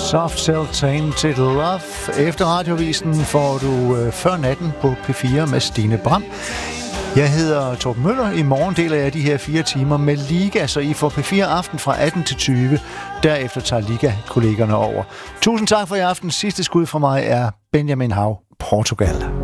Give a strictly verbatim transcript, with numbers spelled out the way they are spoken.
Soft Cell Tainted Love. Efter radiovisen får du øh, Før natten på P fire med Stine Bram. Jeg hedder Torben Møller. I morgen deler jeg de her fire timer med Liga, så I får P fire Aften fra atten til tyve. Derefter tager Liga-kollegerne over. Tusind tak for i aften. Sidste skud fra mig er Benjamin Hav, Portugal.